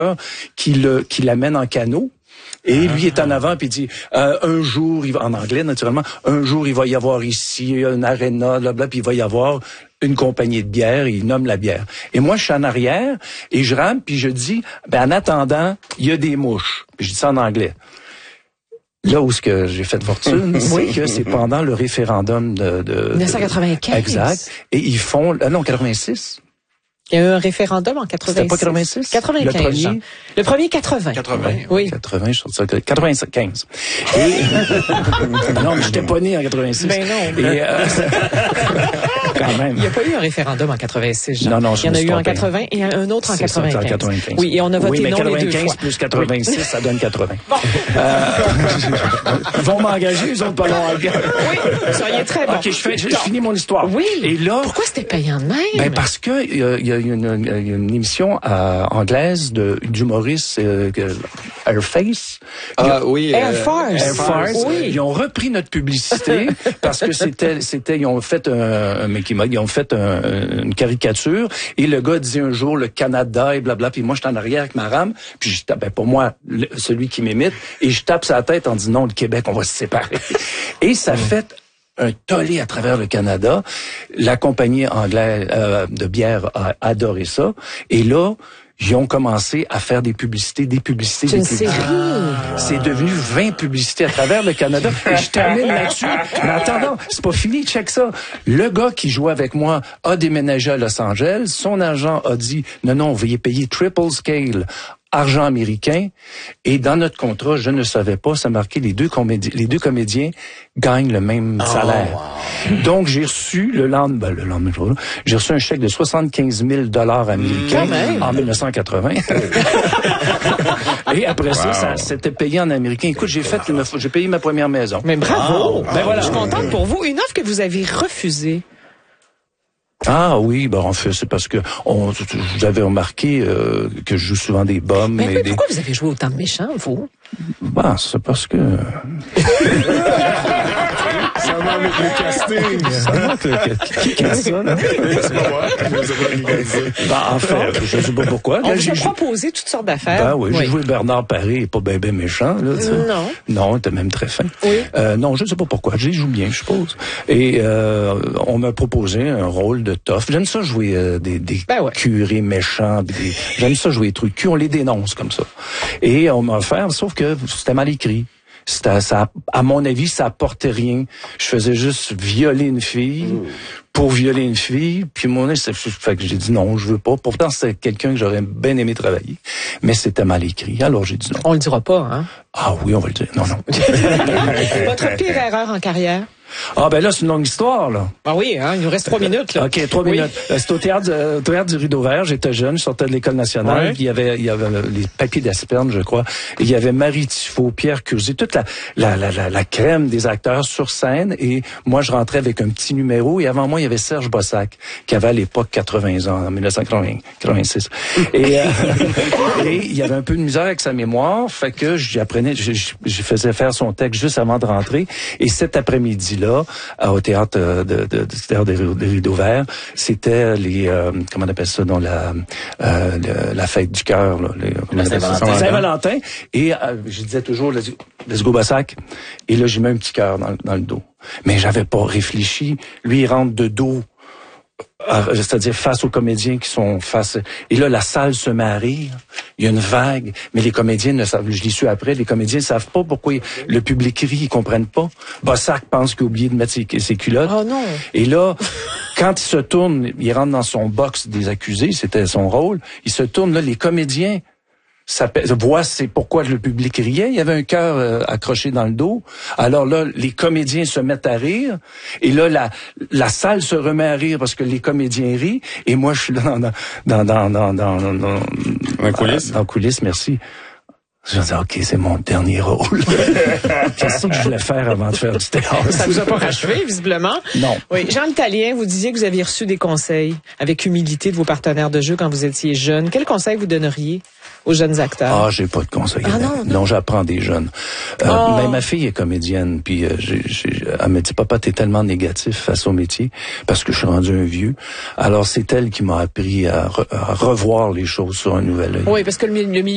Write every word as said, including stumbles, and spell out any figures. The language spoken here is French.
qui le qui l'amène en canot. Et lui est en avant puis il dit euh, un jour il va en anglais naturellement un jour il va y avoir ici un aréna là bla puis il va y avoir une compagnie de bière et il nomme la bière. Et moi je suis en arrière et je rame puis je dis ben en attendant il y a des mouches. Puis je dis ça en anglais. Là où ce que j'ai fait fortune, c'est que c'est pendant le référendum de, de mille neuf cent quatre-vingt-quinze. Exact. Et ils font euh, non quatre-vingt-six. Il y a eu un référendum en quatre-vingt-six. C'était pas quatre-vingt-six? quatre-vingt-quinze. Le premier? Le premier quatre-vingt. quatre-vingt. Oui. quatre-vingt, je trouve ça quatre-vingt-quinze. Et non, mais j'étais pas né en quatre-vingt-six. Ben non. Et euh, quand même. Il n'y a pas eu un référendum en quatre-vingt-six, Jean. Non, non, je Il y en me a suis eu en trompé. quatre-vingt et un autre en C'est ça, quatre-vingt-quinze. en quatre-vingt-quinze. Oui, et on a voté oui, mais non les deux quatre-vingt-quinze fois. plus quatre-vingt-six, ça donne quatre-vingts. Bon. Euh, ils vont m'engager, ils ont pas long à gueule. Oui, vous seriez très bon. OK, je, fais, je, je finis mon histoire. Oui. Et là, pourquoi c'était payant de même? Ben parce que il y a, y a une, une, une émission euh, anglaise de d'humoriste euh, Airface. Ah oui. Air euh, Force. Air Force. Oui. Ils ont repris notre publicité parce que c'était c'était ils ont fait un, un Mickey Mouse, ils ont fait un, une caricature et le gars dit un jour le Canada et blabla puis moi j'étais en arrière avec ma rame puis je tape ben, pour moi le, celui qui m'imite et je tape sa tête en disant non le Québec on va se séparer. Et ça fait un tollé à travers le Canada. La compagnie anglaise euh, de bière a adoré ça. Et là, ils ont commencé à faire des publicités, des publicités, C'est des une publicités. série. C'est devenu vingt publicités à travers le Canada. Et je termine là-dessus. Mais attends, c'est pas fini, check ça. Le gars qui jouait avec moi a déménagé à Los Angeles. Son agent a dit, non, non, veuillez payer triple scale. Argent américain, et dans notre contrat, je ne savais pas, ça marquait les deux comédiens, les deux comédiens gagnent le même salaire. Oh, wow. Donc, j'ai reçu le lendemain, ben, le lendemain, j'ai reçu un chèque de soixante-quinze mille dollars américains mmh, en mille neuf cent quatre-vingts. Et après wow. ça, ça c'était payé en américain. Écoute, j'ai fait, une, j'ai payé ma première maison. Mais bravo! Oh, ben voilà. Je suis contente pour vous. Une offre que vous avez refusée. Ah oui, ben en fait, c'est parce que on, vous avez remarqué euh, que je joue souvent des bombes. Mais, mais des... pourquoi vous avez joué autant de méchants, vous? Ben, c'est parce que... Ça manque le casting. Ça manque le Qui casse ça, là? C'est pas moi. Ben, en fait, je sais pas pourquoi. On Là, vous j'ai a proposé toutes sortes d'affaires. Ben oui, oui. J'ai joué Bernard Paré, pas ben ben méchant, là, tu sais. Non. Non, il était même très fin. Oui. Euh, non, je sais pas pourquoi. Je les joue bien, je suppose. Et euh, on m'a proposé un rôle de tough. J'aime ça jouer euh, des, des ben ouais. curés méchants. Des... J'aime ça jouer des trucs cul. On les dénonce comme ça. Et on m'a offert, sauf que c'était mal écrit. C'était, ça, à mon avis, ça apportait rien. Je faisais juste violer une fille mmh. pour violer une fille. Puis mon c'est fait que j'ai dit non, je veux pas. Pourtant, c'était quelqu'un que j'aurais bien aimé travailler, mais c'était mal écrit. Alors j'ai dit non. On le dira pas, hein? Ah oui, on va le dire. Non, non. Votre pire erreur en carrière? Ah ben là, c'est une longue histoire, là. Ah oui, hein, il nous reste trois minutes, là. OK, trois oui. minutes. C'était au théâtre, euh, au théâtre du Rideau-Vert. J'étais jeune, je sortais de l'École nationale. Ouais. Il y avait, il y avait les papiers d'Aspernes, je crois. Et il y avait Marie Tifo, Pierre Curzé, toute la, la, la, la, la crème des acteurs sur scène. Et moi, je rentrais avec un petit numéro. Et avant moi, il y avait Serge Bossac, qui avait à l'époque quatre-vingts ans, en dix-neuf cent quatre-vingt-six. Et, euh, et il y avait un peu de misère avec sa mémoire. Fait que j'apprenais, je, je, je faisais faire son texte juste avant de rentrer. Et cet après-midi-là, au théâtre de, de, de, de théâtre des Rideaux-Verts, c'était les euh, comment on appelle ça dans la euh, le, la fête du cœur, là, les, la Saint-Valentin. Saint-Valentin. Et euh, je disais toujours let's, let's go Bossac. Et là j'ai mis un petit cœur dans, dans le dos. Mais j'avais pas réfléchi. Lui il rentre de dos. C'est-à-dire face aux comédiens qui sont face... Et là, la salle se met à rire. Il y a une vague. Mais les comédiens ne savent... Je l'ai su après, les comédiens ne savent pas pourquoi le public rit, ils comprennent pas. Bossac pense qu'il a oublié de mettre ses, ses culottes. Oh non! Et là, quand il se tourne, il rentre dans son box des accusés, c'était son rôle, il se tourne, là, les comédiens... Ça voit c'est pourquoi le public riait. Il y avait un cœur euh, accroché dans le dos. Alors là, les comédiens se mettent à rire. Et là, la, la salle se remet à rire parce que les comédiens rient. Et moi, je suis là dans dans dans dans dans dans, dans la coulisse. Dans la coulisse, merci. Je me dis, OK, c'est mon dernier rôle. C'est ça que je voulais faire avant de faire du théâtre. Ça vous a pas rachevé, visiblement? Non. Oui. Jean Italien, vous disiez que vous aviez reçu des conseils avec humilité de vos partenaires de jeu quand vous étiez jeune. Quels conseils vous donneriez aux jeunes acteurs? Ah, j'ai pas de conseils. Ah, non, non. non j'apprends des jeunes. Euh, oh. Mais ma fille est comédienne, puis euh, j'ai, j'ai, elle me dit, papa, t'es tellement négatif face au métier, parce que je suis rendu un vieux. Alors, c'est elle qui m'a appris à, re, à revoir les choses sur un nouvel œil. Oui, parce que le, le milieu